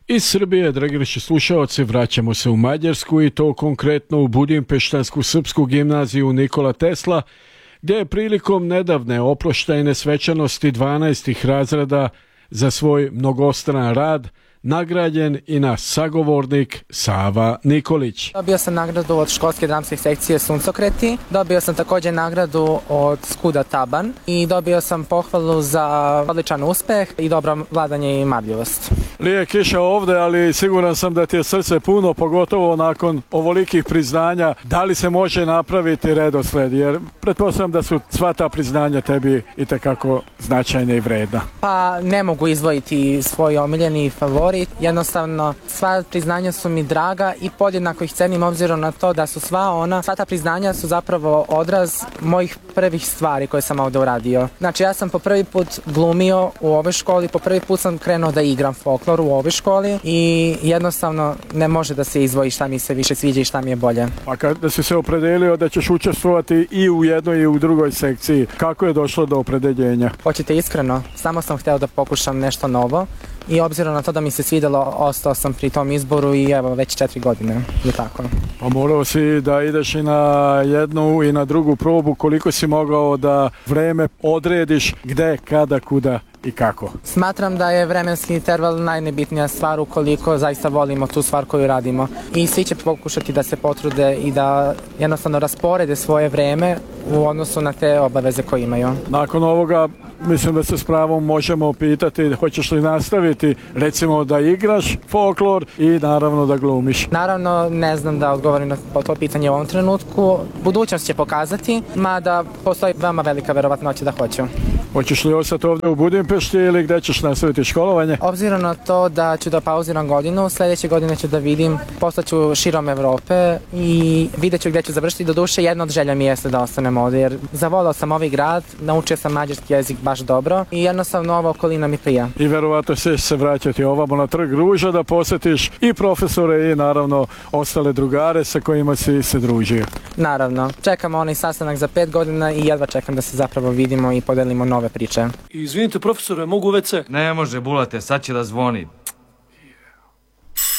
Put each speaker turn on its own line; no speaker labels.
Iz Srbije, dragi naši slušaoci, vraćamo se u Mađarsku i to konkretno u Budimpeštansku srpsku gimnaziju Nikola Tesla, gdje je prilikom nedavne oproštajne svečanosti 12. razreda za svoj mnogostran rad nagrađen i naš sagovornik Sava Nikolić.
Dobio sam nagradu od školske dramske sekcije Suncokreti, dobio sam također nagradu od Skuda Taban i dobio sam pohvalu za odličan uspeh i dobro vladanje i marljivost.
Lije kiša ovdje, ali siguran sam da ti je srce puno, pogotovo nakon ovolikih priznanja. Da li se može napraviti redosled? Jer pretpostavljam da su sva ta priznanja tebi itekako značajna i vredna.
Pa ne mogu izdvojiti svoj omiljeni favorit. Jednostavno, sva priznanja su mi draga i podjednako ih cenim obzirom na to da su sva ta priznanja su zapravo odraz mojih prvih stvari koje sam ovdje uradio. Znači, ja sam po prvi put glumio u ovoj školi, po prvi put sam krenuo da igram folklor u ovoj školi i jednostavno ne može da se izdvoji šta mi se više sviđa i šta mi je bolje.
A kada si se opredelio da ćeš učestvovati i u jednoj i u drugoj sekciji, kako je došlo do opredeljenja?
Hoćete iskreno, samo sam hteo da pokušam nešto novo i obzirom na to da mi se svidjelo, ostao sam pri tom izboru i evo već 4 godine, je tako.
Pa morao si da ideš i na jednu i na drugu probu, koliko si mogao da vreme odrediš gde, kada, kuda i kako?
Smatram da je vremenski interval najnebitnija stvar ukoliko zaista volimo tu stvar koju radimo i svi će pokušati da se potrude i da jednostavno rasporede svoje vreme u odnosu na te obaveze koje imaju. Nakon ovoga mislim da se s pravom možemo pitati hoćeš li nastaviti recimo da igraš folklor i naravno da glumiš. Naravno ne znam da odgovorim na to pitanje u ovom trenutku. Budućnost će pokazati, mada postoji veoma velika verovatnoća da hoću. Hoćeš li ostati ovdje u Budimpešti ili gdje ćeš nastaviti školovanje? Obzirom na to da ću da pauziram godinu, sljedeće godine ću da vidim, poslaću širom Evrope i vidjet ću gdje ću završiti. Do duše, jedna od želja mi jeste da ostanem ovdje, jer zavolao sam ovaj grad, naučio sam mađarski jezik baš dobro i jednostavno ova okolina mi prija. I verovatno ćeš se vraćati ovamo na Trg Ruža da posjetiš i profesore i naravno ostale drugare sa kojima si se družio. Naravno, čekamo onaj sastanak za 5 godina i jedva čekam da se zapravo vidimo i podelimo nove priče.
Izvinite profesore, mogu WC?
Ne može, Bulate, sad će da zvoni.